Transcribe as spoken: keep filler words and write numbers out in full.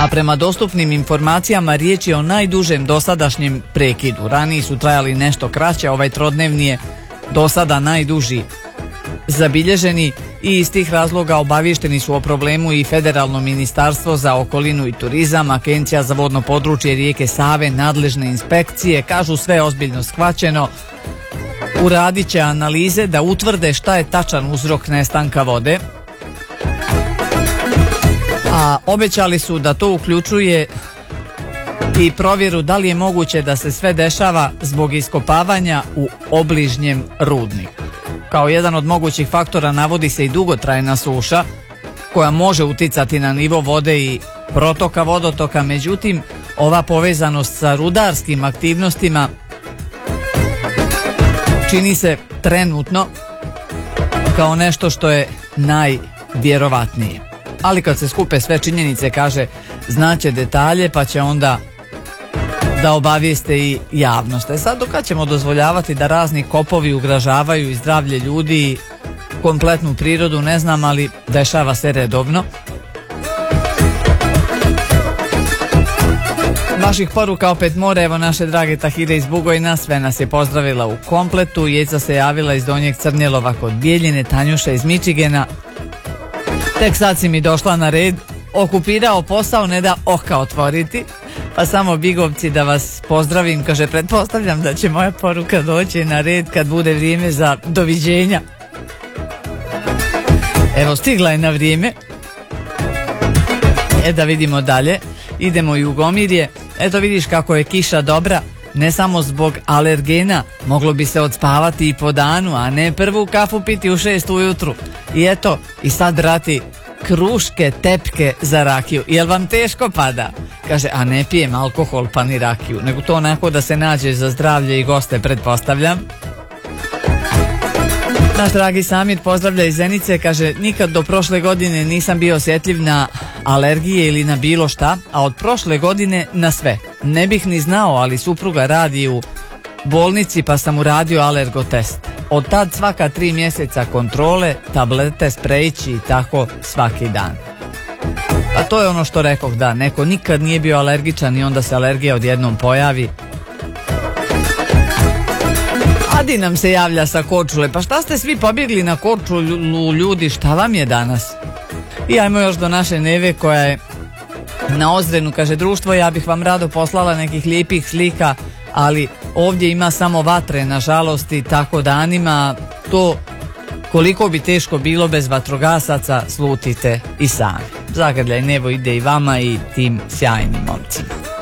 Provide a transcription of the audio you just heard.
a prema dostupnim informacijama riječ je o najdužem dosadašnjem prekidu. Raniji su trajali nešto kraće, ovaj trodnevni je do sada najduži zabilježeni i iz tih razloga obavješteni su o problemu i Federalno ministarstvo za okolinu i turizam, Agencija za vodno područje rijeke Save, nadležne inspekcije. Kažu sve ozbiljno shvaćeno, uradit će analize da utvrde šta je tačan uzrok nestanka vode, a obećali su da to uključuje i provjeru da li je moguće da se sve dešava zbog iskopavanja u obližnjem rudniku. Kao jedan od mogućih faktora navodi se i dugotrajna suša koja može uticati na nivo vode i protoka vodotoka, međutim ova povezanost sa rudarskim aktivnostima čini se trenutno kao nešto što je najvjerovatnije. Ali kad se skupe sve činjenice, kaže, znaće detalje pa će onda da obavijeste i javnost. E sad, do kad ćemo dozvoljavati da razni kopovi ugrožavaju i zdravlje ljudi i kompletnu prirodu, ne znam, ali dešava se redovno. Vaših poruka opet more, evo naše drage Tahire iz Bugojna, sve nas je pozdravila u kompletu. Jeca se javila iz Donjeg Crnjelova kod Bijeljine, Tanjuša iz Mičigena. Tek sad si mi došla na red, okupirao posao, ne da oka otvoriti. Pa samo bigovci da vas pozdravim, kaže, pretpostavljam da će moja poruka doći na red kad bude vrijeme za doviđenja. Evo, stigla je na vrijeme. E da vidimo dalje, idemo i u Gomirje. Eto vidiš kako je kiša dobra, ne samo zbog alergena, moglo bi se odspavati i po danu, a ne prvu kafu piti u šest ujutru. I eto, i sad rati kruške, tepke za rakiju. Jel vam teško pada? Kaže, a ne pijem alkohol pa ni rakiju, nego to onako da se nađe za zdravlje i goste, pretpostavljam. Naš dragi Samir pozdravlja iz Zenice, kaže, nikad do prošle godine nisam bio osjetljiv na alergije ili na bilo šta, a od prošle godine na sve. Ne bih ni znao, ali supruga radi u bolnici pa sam uradio alergotest. Od tad svaka tri mjeseca kontrole, tablete, sprejići i tako svaki dan. A to je ono što rekoh, da neko nikad nije bio alergičan i onda se alergija odjednom pojavi. Adi nam se javlja sa Korčule, pa šta ste svi pobjegli na Korčulu ljudi, šta vam je danas? I ajmo još do naše Neve koja je na Ozrenu, kaže, društvo, ja bih vam rado poslala nekih lijepih slika, ali ovdje ima samo vatre, nažalost, i tako danima. To koliko bi teško bilo bez vatrogasaca, slutite i sami. Zagrljaj nebo ide i vama i tim sjajnim momcima.